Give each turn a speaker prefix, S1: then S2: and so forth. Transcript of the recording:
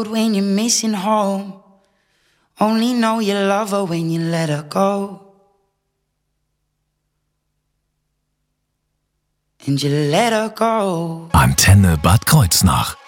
S1: road when you're missing home. Only know you love her when you let her go. And you let her go.
S2: Antenne Bad Kreuznach.